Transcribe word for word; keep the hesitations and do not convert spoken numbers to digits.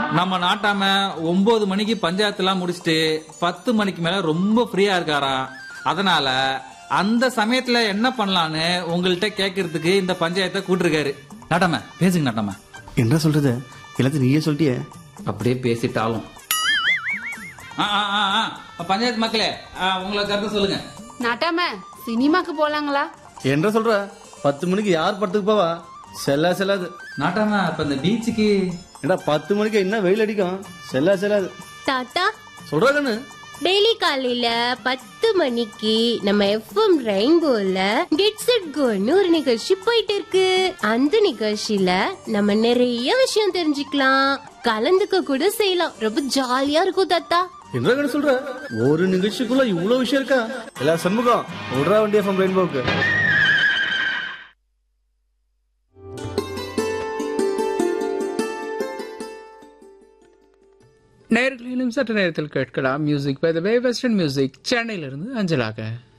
நம்ம நாட்டாம ஒன்பது மணிக்கு பஞ்சாயத்து எல்லாம் முடிச்சுட்டு பத்து மணிக்கு மேல ரொம்ப ஃப்ரீயா இருக்காராம். அதனால அந்த சமயத்துல என்ன பண்ணலான்னு உங்கள்கிட்ட கேட்கறதுக்கு இந்த பஞ்சாயத்தை கூட்டிருக்காரு. நாட்டாம பேசுங்க நாட்டாம. என்ன சொல்றது, எல்லாத்தையும் நீயே சொல்லிட்டியே. அப்படியே பேசிட்டாலும் பஞ்சாயத்து மக்களே உங்களை கருத்து சொல்லுங்க. நாட்டாம சினிமாக்கு போலாங்களா? என்ன சொல்ற, பத்து மணிக்கு யார் படத்துக்கு போவா? செல்லா செல்லாது. நாட்டாம இப்ப இந்த பீச்சுக்கு ஏடா பத்து மணிக்கு என்ன வெயில் அடிக்கும், செல்லா செல்லாது. தாத்தா சொல்றா கண்ணு, டெய்லி காலையில பத்து மணிக்கு நம்ம எஃப்எம் ரெயின்போல கெட்ஸ் இட் கோன்னு ஒரு நிகழ்ச்சி போயிட்டு இருக்கு. அந்த நிகழ்ச்சியில நம்ம நிறைய விஷயம் தெரிஞ்சுக்கலாம், கலந்துக்க கூட செய்யலாம். ரொம்ப ஜாலியா இருக்கும் தாத்தா. என்ன கண்ணு சொல்ற, ஒரு நிகழ்ச்சிக்குள்ள இவ்வளவு விஷயம் இருக்கா? எல்லா சண்முகம் விடுறா வண்டி எஃப்எம் ரெயின்போக்கு. நேயர்களிலும் சற்று நேரத்தில் கேட்கலாம் music by the way western music சென்னையிலிருந்து அஞ்சலாக.